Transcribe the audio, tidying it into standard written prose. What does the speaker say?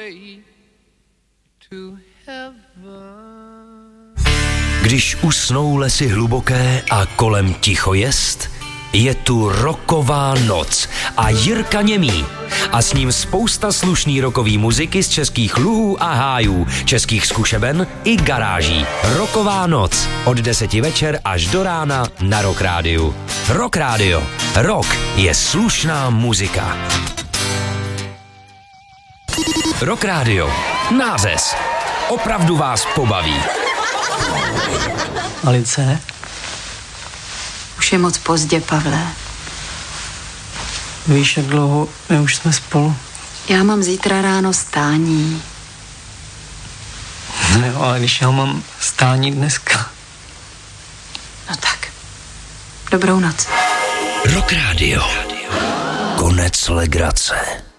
Když usnou lesy hluboké a kolem ticho jest, je tu rocková noc a Jirka Němý. A s ním spousta slušný rockový muziky z českých luhů a hájů, českých zkušeben i garáží. Rocková noc od 10 večer až do rána na Rock Rádiu. Rock Rádio. Rock je slušná muzika. Rock Rádio. Nářez. Opravdu vás pobaví. Alice? Už je moc pozdě, Pavle. Víš, jak dlouho my už jsme spolu? Já mám zítra ráno stání. No jo, ale když já mám stání dneska. No tak. Dobrou noc. Rock Rádio. Konec legrace.